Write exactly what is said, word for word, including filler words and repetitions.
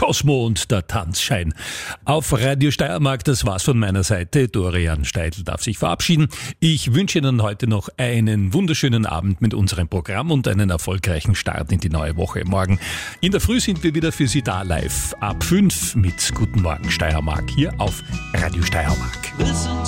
Cosmo und der Tanzschein. Auf Radio Steiermark, das war's von meiner Seite. Dorian Steidl darf sich verabschieden. Ich wünsche Ihnen heute noch einen wunderschönen Abend mit unserem Programm und einen erfolgreichen Start in die neue Woche. Morgen in der Früh sind wir wieder für Sie da live ab fünf mit Guten Morgen Steiermark hier auf Radio Steiermark.